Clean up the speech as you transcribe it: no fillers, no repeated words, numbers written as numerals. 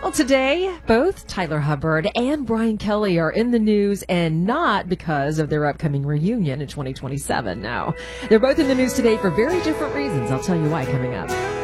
Well, today, both Tyler Hubbard and Brian Kelly are in the news, and not because of their upcoming reunion in 2027. No, they're both in the news today for very different reasons. I'll tell you why coming up.